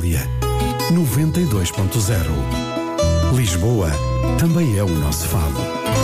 Amália 92.0. Lisboa também é o nosso fado.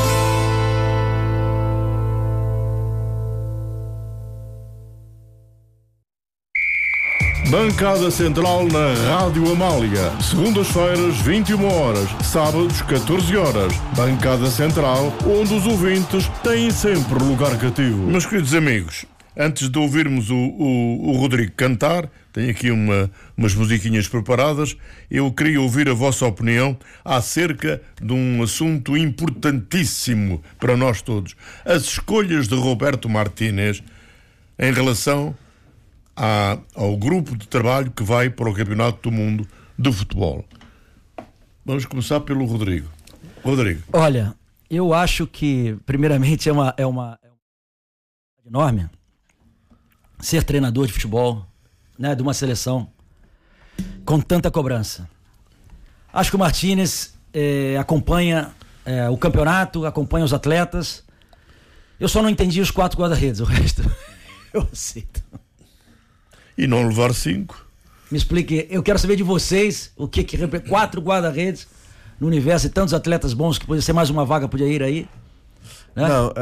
Bancada Central na Rádio Amália. Segundas-feiras, 21 horas. Sábados, 14 horas. Bancada Central, onde os ouvintes têm sempre lugar cativo. Meus queridos amigos, antes de ouvirmos o Rodrigo cantar, tenho aqui umas musiquinhas preparadas. Eu queria ouvir a vossa opinião acerca de um assunto importantíssimo para nós todos. As escolhas de Roberto Martínez em relação ao grupo de trabalho que vai para o Campeonato do Mundo de Futebol. Vamos começar pelo Rodrigo. Rodrigo. Olha, eu acho que, primeiramente, é uma enorme ser treinador de futebol, né, de uma seleção com tanta cobrança. Acho que o Martínez acompanha o campeonato, acompanha os atletas. Eu só não entendi os 4 guarda-redes, o resto eu aceito. E não levar 5? Me explique, eu quero saber de vocês o que 4 guarda-redes no universo e tantos atletas bons que podia ser mais uma vaga, podia ir aí, né? Não,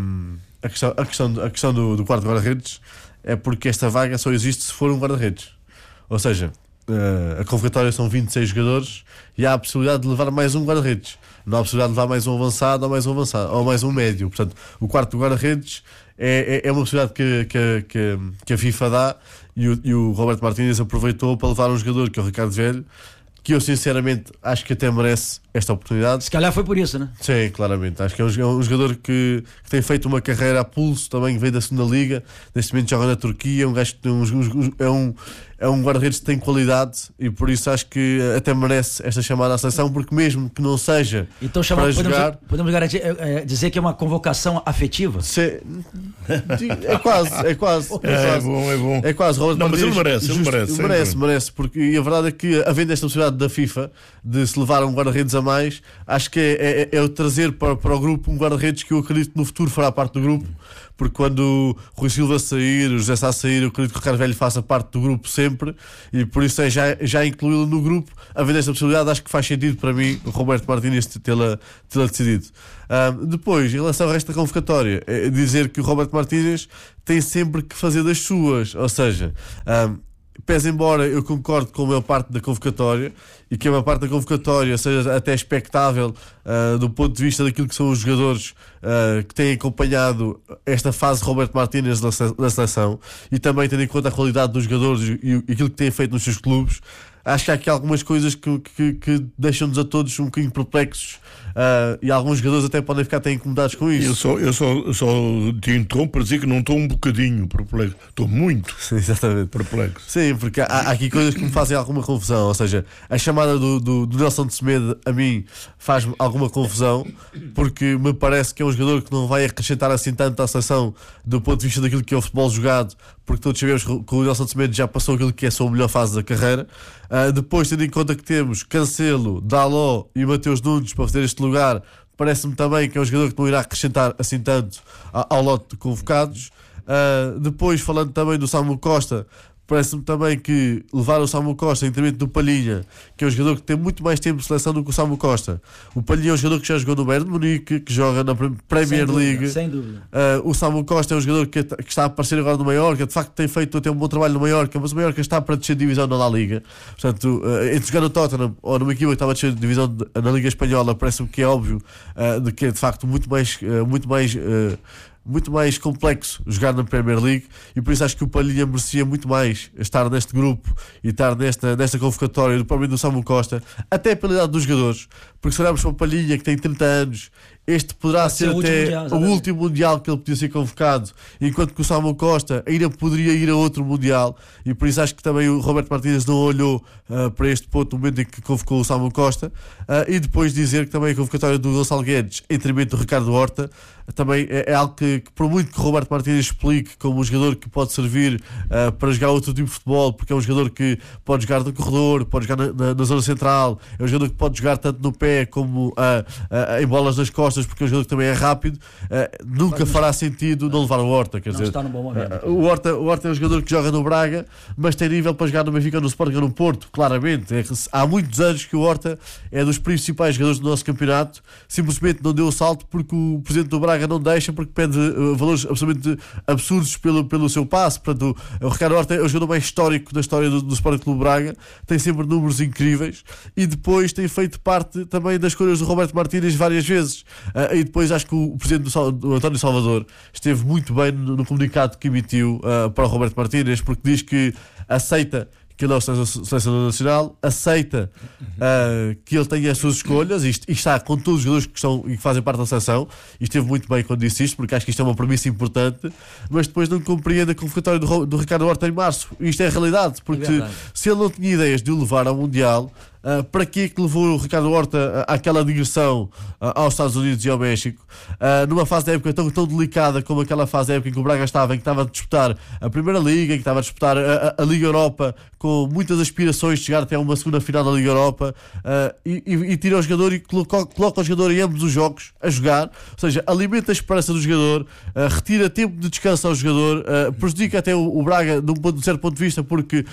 a questão do quarto guarda-redes é porque esta vaga só existe se for um guarda-redes. Ou seja, a convocatória são 26 jogadores e há a possibilidade de levar mais um guarda-redes. Não há a possibilidade de levar mais um avançado ou mais um médio. Portanto, o quarto guarda-redes é uma possibilidade que a FIFA dá, e o Roberto Martínez aproveitou para levar um jogador que é o Ricardo Velho, que eu sinceramente acho que até merece esta oportunidade. Se calhar foi por isso, né? Sim, claramente. Acho que é um jogador que tem feito uma carreira a pulso, também veio da segunda liga, neste momento joga na Turquia, um gajo que tem é um guarda-redes que tem qualidade, e por isso acho que até merece esta chamada à seleção, porque mesmo que não seja então, podemos garantir, dizer que é uma convocação afetiva? É quase. É bom. É quase. Não, mas ele merece, porque a verdade é que, havendo esta possibilidade da FIFA de se levar um guarda-redes a mais, acho que é o trazer para o grupo um guarda-redes que eu acredito que no futuro fará parte do grupo, porque quando o Rui Silva sair, o José Sá sair, eu acredito que o Ricardo Velho faça parte do grupo sempre, e por isso já incluí-lo no grupo. Havendo esta possibilidade, acho que faz sentido para mim o Roberto Martínez tê-la decidido. Depois, em relação ao resto da convocatória, dizer que o Roberto Martínez tem sempre que fazer das suas, ou seja, pese embora eu concordo com a maior parte da convocatória, e que a maior parte da convocatória seja até expectável do ponto de vista daquilo que são os jogadores que têm acompanhado esta fase de Roberto Martínez da seleção, e também tendo em conta a qualidade dos jogadores e aquilo que têm feito nos seus clubes, acho que há aqui algumas coisas que deixam-nos a todos um bocadinho perplexos, e alguns jogadores até podem ficar até incomodados com isso. Eu só te interrompo para dizer que não estou um bocadinho perplexo, estou muito. Sim, exatamente. Perplexo. Sim, porque há aqui coisas que me fazem alguma confusão. Ou seja, a chamada do Nelson de Semedo a mim faz-me alguma confusão, porque me parece que é um jogador que não vai acrescentar assim tanto à seleção do ponto de vista daquilo que é o futebol jogado, porque todos sabemos que o Nelson de Semedo já passou aquilo que é a sua melhor fase da carreira. Depois, tendo em conta que temos Cancelo, Dalot e Mateus Nunes para fazer este lugar, parece-me também que é um jogador que não irá acrescentar assim tanto ao lote de convocados. Depois, falando também do Samu Costa, parece-me também que levar o Samu Costa em detrimento do Palhinha, que é um jogador que tem muito mais tempo de seleção do que o Samu Costa. O Palhinha é um jogador que já jogou no Bayern de Munique, que joga na Premier League. Sem dúvida. O Samu Costa é um jogador que está a aparecer agora no Mallorca, de facto tem feito até um bom trabalho no Mallorca, mas o Mallorca está para descer de divisão na La Liga. Portanto, entre jogar no Tottenham ou numa equipa que estava a descer de divisão na Liga Espanhola, parece-me que é óbvio de que é de facto muito mais complexo jogar na Premier League, e por isso acho que o Palhinha merecia muito mais estar neste grupo e estar nesta convocatória do próprio do Samu Costa, até pela idade dos jogadores, porque se olharmos para o Palhinha, que tem 30 anos, este poderá ser até o último Mundial que ele podia ser convocado, enquanto que o Samu Costa ainda poderia ir a outro Mundial, e por isso acho que também o Roberto Martínez não olhou para este ponto no momento em que convocou o Samu Costa. E depois dizer que também a convocatória do Gonçalo Guedes em detrimento do Ricardo Horta também é algo que por muito que o Roberto Martínez explique como um jogador que pode servir para jogar outro tipo de futebol, porque é um jogador que pode jogar no corredor, pode jogar na zona central, é um jogador que pode jogar tanto no pé como em bolas nas costas, costas, porque é um jogador que também é rápido, nunca fará sentido não levar o Horta. Quer dizer, está no bom momento. O Horta é um jogador que joga no Braga, mas tem nível para jogar no Benfica, no Sporting ou no Porto, claramente. Há muitos anos que o Horta é dos principais jogadores do nosso campeonato, simplesmente não deu o salto porque o presidente do Braga não deixa, porque pede valores absolutamente absurdos pelo seu passe. Portanto, o Ricardo Horta é o jogador mais histórico da história do Sporting Clube Braga, tem sempre números incríveis e depois tem feito parte também das escolhas do Roberto Martínez várias vezes. E depois acho que o presidente do António Salvador esteve muito bem no comunicado que emitiu para o Roberto Martínez, porque diz que aceita que ele é o selecionador nacional, aceita que ele tenha as suas escolhas e está com todos os jogadores que fazem parte da seleção, e esteve muito bem quando disse isto, porque acho que isto é uma premissa importante, mas depois não compreende a convocatória do Ricardo Horta em março. Isto é a realidade, porque se ele não tinha ideias de o levar ao Mundial, para que levou o Ricardo Horta àquela digressão aos Estados Unidos e ao México, numa fase da época tão delicada como aquela fase da época em que o Braga estava, em que estava a disputar a Primeira Liga, em que estava a disputar a Liga Europa, com muitas aspirações de chegar até uma segunda final da Liga Europa, e tira o jogador e coloca o jogador em ambos os jogos a jogar, ou seja, alimenta a esperança do jogador, retira tempo de descanso ao jogador, prejudica até o Braga de um certo ponto de vista, porque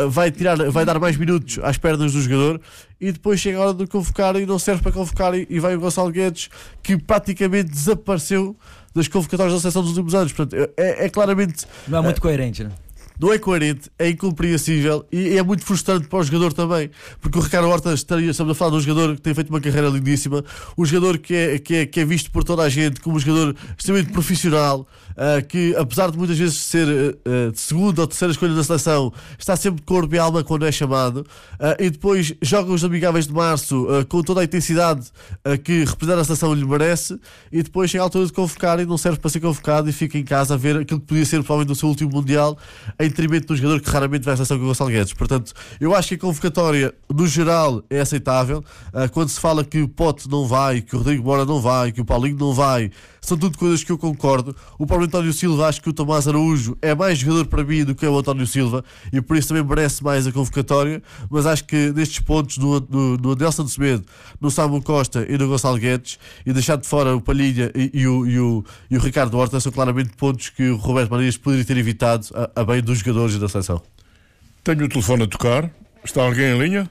vai dar mais minutos às pernas do jogador, e depois chega a hora de convocar e não serve para convocar, e vai o Gonçalo Guedes, que praticamente desapareceu das convocatórias da seleção dos últimos anos. Portanto, é claramente... Não é muito coerente, né? Não é coerente, é incompreensível e é muito frustrante para o jogador também, porque o Ricardo Horta estamos a falar de um jogador que tem feito uma carreira lindíssima, um jogador que é visto por toda a gente como um jogador extremamente profissional, que apesar de muitas vezes ser de segunda ou terceira escolha da seleção, está sempre de corpo e alma quando é chamado, e depois joga os amigáveis de março com toda a intensidade que representar a seleção lhe merece, e depois chega a altura de convocar e não serve para ser convocado e fica em casa a ver aquilo que podia ser provavelmente o seu último Mundial, em detrimento de um jogador que raramente vai à seleção com o Gonçalo Guedes. Portanto, eu acho que a convocatória no geral é aceitável. Quando se fala que o Pote não vai, que o Rodrigo Moura não vai, que o Paulinho não vai, são tudo coisas que eu concordo. O próprio António Silva, acho que o Tomás Araújo é mais jogador para mim do que o António Silva, e por isso também merece mais a convocatória, mas acho que nestes pontos no Nelson de Semedo, no Samuel Costa e no Gonçalo Guedes, e deixar de fora o Palhinha e o Ricardo Horta, são claramente pontos que o Roberto Martínez poderia ter evitado a bem dos jogadores e da seleção. Tenho o telefone a tocar. Está alguém em linha?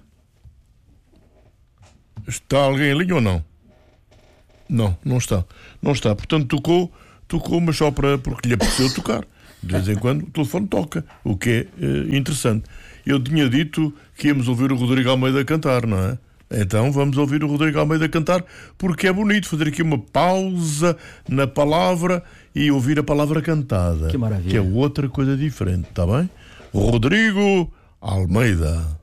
Está alguém em linha ou não? Não está. Não está. Portanto, tocou, mas só porque lhe apeteceu tocar. De vez em quando o telefone toca, o que é interessante. Eu tinha dito que íamos ouvir o Rodrigo Almeida cantar, não é? Então vamos ouvir o Rodrigo Almeida cantar, porque é bonito fazer aqui uma pausa na palavra e ouvir a palavra cantada. Que maravilha. Que é outra coisa diferente, está bem? Rodrigo Almeida.